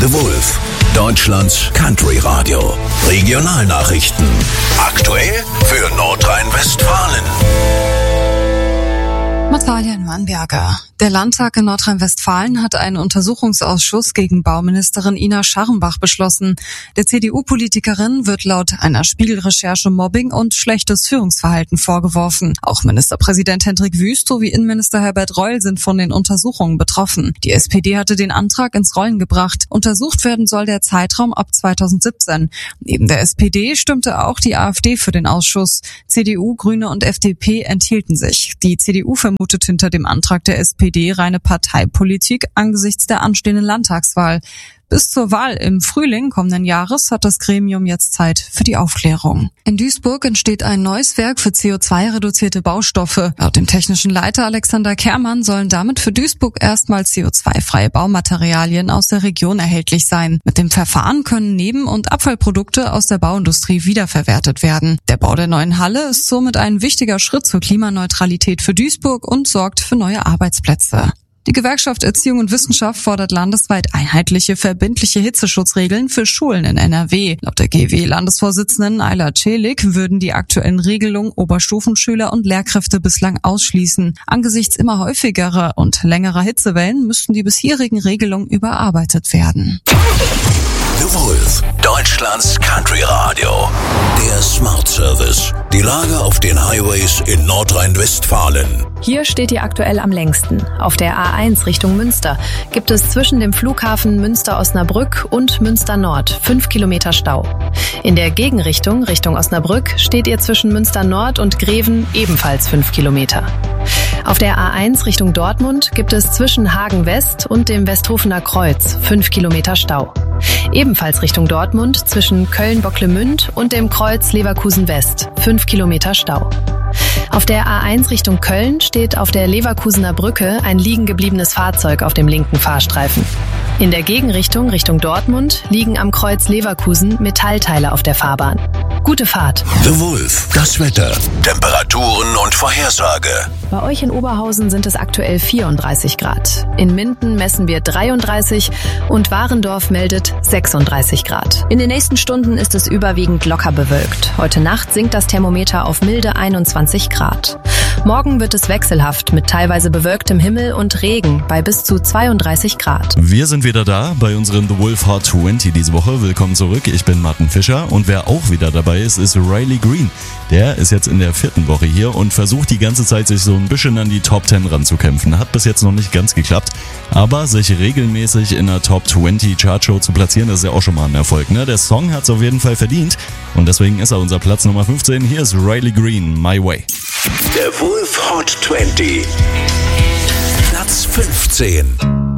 The Wolf, Deutschlands Country-Radio. Regionalnachrichten. Aktuell für Nordrhein-Westfalen. Natalia Nürnberger. Der Landtag in Nordrhein-Westfalen hat einen Untersuchungsausschuss gegen Bauministerin Ina Scharrenbach beschlossen. Der CDU-Politikerin wird laut einer Spiegel-Recherche Mobbing und schlechtes Führungsverhalten vorgeworfen. Auch Ministerpräsident Hendrik Wüst sowie Innenminister Herbert Reul sind von den Untersuchungen betroffen. Die SPD hatte den Antrag ins Rollen gebracht. Untersucht werden soll der Zeitraum ab 2017. Neben der SPD stimmte auch die AfD für den Ausschuss. CDU, Grüne und FDP enthielten sich. Die CDU vermutet hinter dem Antrag der SPD reine Parteipolitik angesichts der anstehenden Landtagswahl. Bis zur Wahl im Frühling kommenden Jahres hat das Gremium jetzt Zeit für die Aufklärung. In Duisburg entsteht ein neues Werk für CO2-reduzierte Baustoffe. Laut dem technischen Leiter Alexander Kermann sollen damit für Duisburg erstmals CO2-freie Baumaterialien aus der Region erhältlich sein. Mit dem Verfahren können Neben- und Abfallprodukte aus der Bauindustrie wiederverwertet werden. Der Bau der neuen Halle ist somit ein wichtiger Schritt zur Klimaneutralität für Duisburg und sorgt für neue Arbeitsplätze. Die Gewerkschaft Erziehung und Wissenschaft fordert landesweit einheitliche, verbindliche Hitzeschutzregeln für Schulen in NRW. Laut der GW-Landesvorsitzenden Ayla Celik würden die aktuellen Regelungen Oberstufenschüler und Lehrkräfte bislang ausschließen. Angesichts immer häufigerer und längerer Hitzewellen müssten die bisherigen Regelungen überarbeitet werden. The Wolf, Deutschlands Country-Radio. Der Smart Service. Die Lage auf den Highways in Nordrhein-Westfalen. Hier steht ihr aktuell am längsten. Auf der A1 Richtung Münster gibt es zwischen dem Flughafen Münster-Osnabrück und Münster-Nord 5 Kilometer Stau. In der Gegenrichtung, Richtung Osnabrück, steht ihr zwischen Münster-Nord und Greven ebenfalls 5 Kilometer. Auf der A1 Richtung Dortmund gibt es zwischen Hagen-West und dem Westhofener Kreuz 5 Kilometer Stau. Ebenfalls Richtung Dortmund zwischen Köln-Bocklemünd und dem Kreuz Leverkusen-West 5 Kilometer Stau. Auf der A1 Richtung Köln steht auf der Leverkusener Brücke ein liegen gebliebenes Fahrzeug auf dem linken Fahrstreifen. In der Gegenrichtung Richtung Dortmund liegen am Kreuz Leverkusen Metallteile auf der Fahrbahn. Gute Fahrt. The Wolf, das Wetter, Temperaturen und Vorhersage. Bei euch in Oberhausen sind es aktuell 34 Grad. In Minden messen wir 33 und Warendorf meldet 36 Grad. In den nächsten Stunden ist es überwiegend locker bewölkt. Heute Nacht sinkt das Thermometer auf milde 21 Grad. Morgen wird es wechselhaft mit teilweise bewölktem Himmel und Regen bei bis zu 32 Grad. Wir sind wieder da bei unseren The Wolf Hot 20 diese Woche. Willkommen zurück. Ich bin Martin Fischer und wer auch wieder dabei ist Riley Green. Der ist jetzt in der 4. Woche hier und versucht die ganze Zeit, sich so ein bisschen an die Top 10 ranzukämpfen. Hat bis jetzt noch nicht ganz geklappt, aber sich regelmäßig in der Top 20 Chartshow zu platzieren, das ist ja auch schon mal ein Erfolg, ne? Der Song hat es auf jeden Fall verdient und deswegen ist er unser Platz Nummer 15. Hier ist Riley Green, My Way. Der Wolf Hot 20. Platz 15.